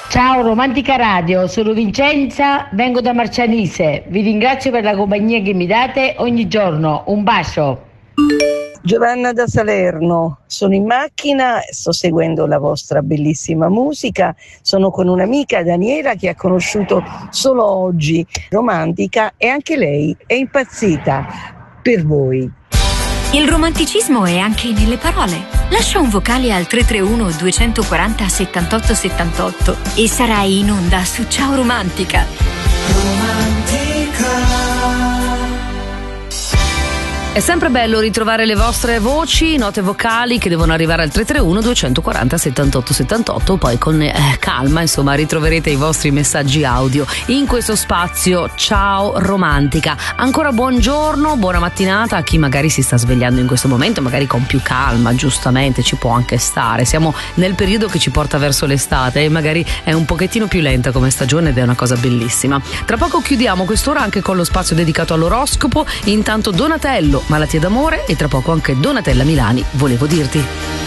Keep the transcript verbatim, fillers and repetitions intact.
Ciao Romantica Radio, sono Vincenza, vengo da Marcianise. Vi ringrazio per la compagnia che mi date ogni giorno. Un bacio. Giovanna da Salerno, sono in macchina, sto seguendo la vostra bellissima musica, sono con un'amica Daniela che ha conosciuto solo oggi, Romantica, e anche lei è impazzita per voi. Il romanticismo è anche nelle parole. Lascia un vocale al tre tre uno due quattro zero settantotto settantotto e sarai in onda su Ciao Romantica. Romantica. È sempre bello ritrovare le vostre voci, note vocali che devono arrivare al tre tre uno due quattro zero settantotto settantotto, poi con eh, calma insomma ritroverete i vostri messaggi audio in questo spazio Ciao Romantica. Ancora buongiorno, buona mattinata a chi magari si sta svegliando in questo momento, magari con più calma, giustamente ci può anche stare, siamo nel periodo che ci porta verso l'estate e magari è un pochettino più lenta come stagione ed è una cosa bellissima. Tra poco chiudiamo quest'ora anche con lo spazio dedicato all'oroscopo, intanto Donatello, Malattie d'amore, e tra poco anche Donatella Milani, volevo dirti.